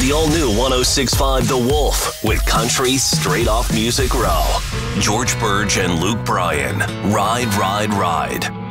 the all-new 106.5 The Wolf with country straight off Music Row. George Burge and Luke Bryan. Ride, ride, ride.